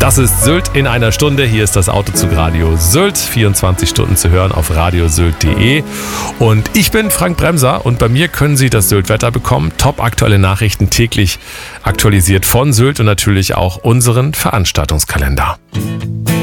Das ist Sylt in einer Stunde. Hier ist das Autozug Radio Sylt. 24 Stunden zu hören auf radiosylt.de. Und ich bin Frank Bremser und bei mir können Sie das Sylt-Wetter bekommen. Top aktuelle Nachrichten täglich aktualisiert von Sylt und natürlich auch unseren Veranstaltungskalender.